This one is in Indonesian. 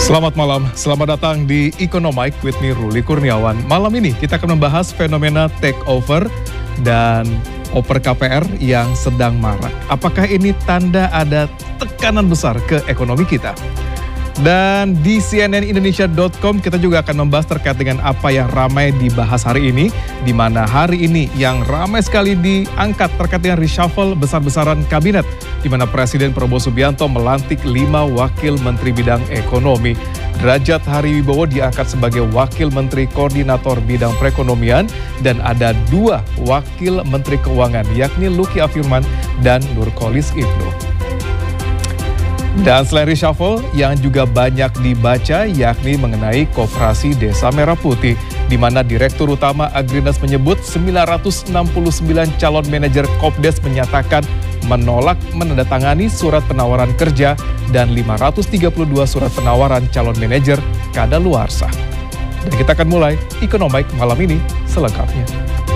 Selamat malam, selamat datang di Economic with me, Ruli Kurniawan. Malam ini kita akan membahas fenomena takeover dan oper KPR yang sedang marak. Apakah ini tanda ada tekanan besar ke ekonomi kita? Dan di cnnindonesia.com kita juga akan membahas terkait dengan apa yang ramai dibahas hari ini, di mana hari ini yang ramai sekali diangkat terkait dengan reshuffle besar-besaran kabinet, di mana Presiden Prabowo Subianto melantik 5 wakil menteri bidang ekonomi. Derajat Hariwibowo diangkat sebagai wakil menteri koordinator bidang perekonomian, dan ada 2 wakil menteri keuangan, yakni Luki Afirman dan Nurkolis Ibnu. Dan selain reshuffle yang juga banyak dibaca yakni mengenai Koperasi Desa Merah Putih, di mana Direktur Utama Agrinas menyebut 969 calon manajer Kopdes menyatakan menolak menandatangani surat penawaran kerja dan 532 surat penawaran calon manajer kadaluarsa. Dan kita akan mulai Economic malam ini selengkapnya.